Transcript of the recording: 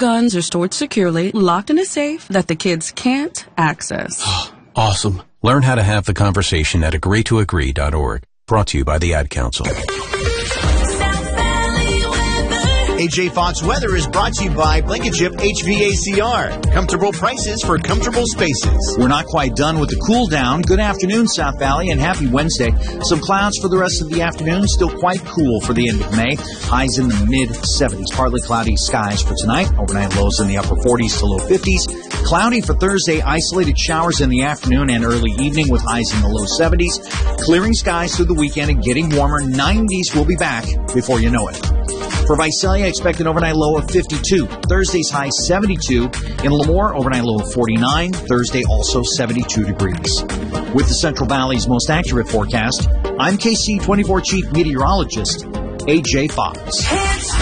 guns are stored securely, locked in a safe that the kids can't access. Awesome. Learn how to have the conversation at agreetoagree.org. Brought to you by the Ad Council. AJ Fox Weather is brought to you by Blankenship HVACR. Comfortable prices for comfortable spaces. We're not quite done with the cool down. Good afternoon, South Valley, and happy Wednesday. Some clouds for the rest of the afternoon. Still quite cool for the end of May. Highs in the mid-70s. Partly cloudy skies for tonight. Overnight lows in the upper 40s to low 50s. Cloudy for Thursday. Isolated showers in the afternoon and early evening with highs in the low 70s. Clearing skies through the weekend and getting warmer. 90s will be back before you know it. For Visalia, expect an overnight low of 52. Thursday's high 72. In Lemoore, overnight low of 49. Thursday also 72 degrees. With the Central Valley's most accurate forecast, I'm KC24 Chief Meteorologist, AJ Fox.